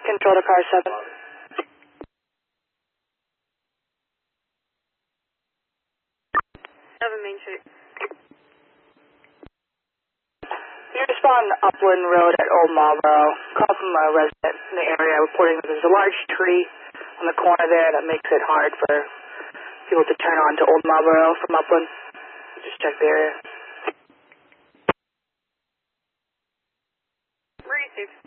Control to car 7. Main Street. You respond Upland Road at Old Marlboro. Call from a resident in the area reporting that there's a large tree on the corner there that makes it hard for people to turn on to Old Marlboro from Upland. Just check the area. Received.